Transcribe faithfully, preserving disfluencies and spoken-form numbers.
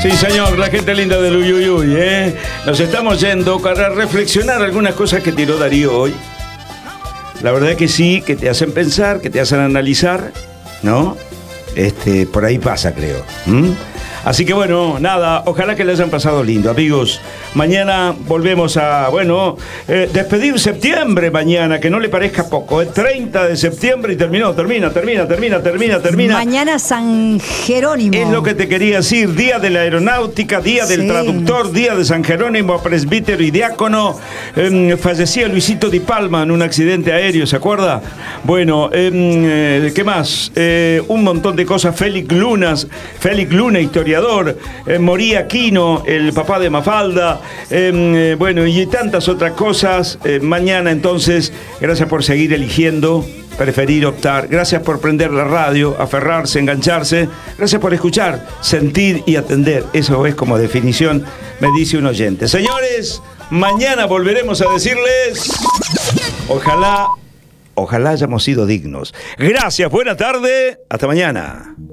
Sí, señor, la gente linda del Uyuyuy, ¿eh? Nos estamos yendo para reflexionar algunas cosas que tiró Darío hoy. La verdad que sí, que te hacen pensar, que te hacen analizar, ¿no? Este, por ahí pasa, creo. ¿Mm? Así que bueno, nada, ojalá que le hayan pasado lindo, amigos. Mañana volvemos a, bueno, eh, despedir septiembre mañana, que no le parezca poco, es ¿eh? treinta de septiembre y terminó, termina, termina, termina, termina, termina. Mañana San Jerónimo. Es lo que te quería decir, día de la aeronáutica, día sí. del traductor, día de San Jerónimo, presbítero y diácono. Eh, fallecía Luisito Di Palma en un accidente aéreo, ¿se acuerda? Bueno, eh, ¿qué más? Eh, un montón de cosas, Félix Lunas, Félix Luna, historiador. Eh, moría Aquino, el papá de Mafalda, eh, eh, bueno, y tantas otras cosas. Eh, mañana entonces, gracias por seguir eligiendo, preferir optar, gracias por prender la radio, aferrarse, engancharse, gracias por escuchar, sentir y atender. Eso es como definición, me dice un oyente. Señores, mañana volveremos a decirles, ojalá, ojalá hayamos sido dignos. Gracias, buena tarde, hasta mañana.